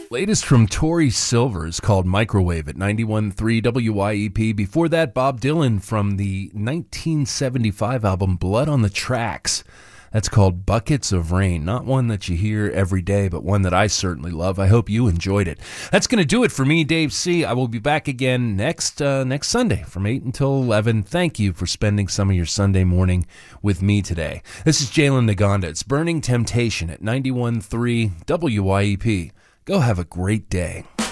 Latest from Tori Silvers called Microwave at 91.3 WYEP. Before that, Bob Dylan from the 1975 album Blood on the Tracks. That's called Buckets of Rain. Not one that you hear every day, but one that I certainly love. I hope you enjoyed it. That's going to do it for me, Dave C. I will be back again next Sunday from 8 until 11. Thank you for spending some of your Sunday morning with me today. This is Jalen Naganda. It's Burning Temptation at 91.3 WYEP. Go have a great day.